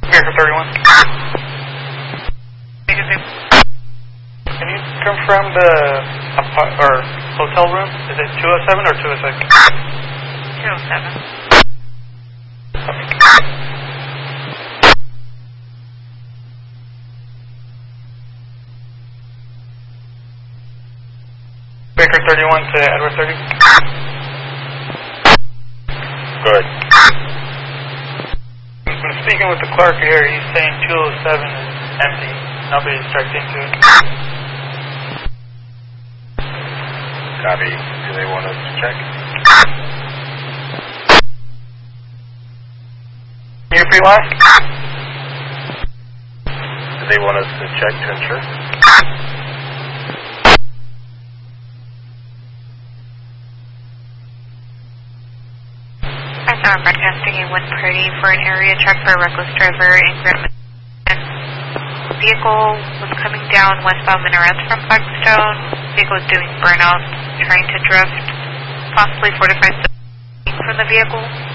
Vehicle 31. Can you confirm the hotel room? Is it 207 or 206? 207. Baker 31 to Edward 30. Good. I'm speaking with the clerk here. He's saying 207 is empty. Nobody's checked into it. Copy. Do they want us to check? Can you repeat last? Do they want us to check to ensure? I'm broadcasting a 130 for an area check for a reckless driver in Grand Marais. Vehicle was coming down westbound Minarets from Flagstone. Vehicle was doing burnouts, trying to drift, possibly 45 from the vehicle.